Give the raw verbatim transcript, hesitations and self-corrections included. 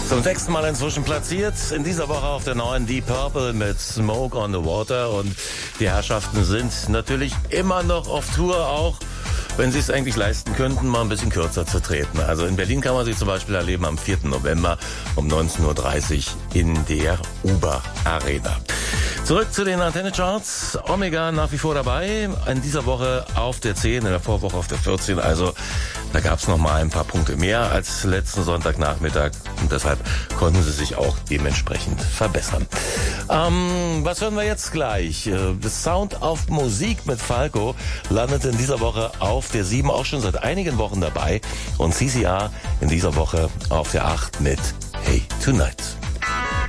Zum sechsten Mal inzwischen platziert. In dieser Woche auf der neuen Deep Purple mit Smoke on the Water. Und die Herrschaften sind natürlich immer noch auf Tour, auch wenn sie es eigentlich leisten könnten, mal ein bisschen kürzer zu treten. Also in Berlin kann man sie zum Beispiel erleben am vierten November um neunzehn Uhr dreißig in der Uber Arena. Zurück zu den Antenne-Charts. Omega nach wie vor dabei. In dieser Woche auf der zehn, in der Vorwoche auf der vierzehn. Also da gab es noch mal ein paar Punkte mehr als letzten Sonntagnachmittag. Und deshalb konnten sie sich auch dementsprechend verbessern. Ähm, was hören wir jetzt gleich? The Sound of Musik mit Falco landet in dieser Woche auf der sieben, auch schon seit einigen Wochen dabei. Und C C R in dieser Woche auf der acht mit Hey Tonight.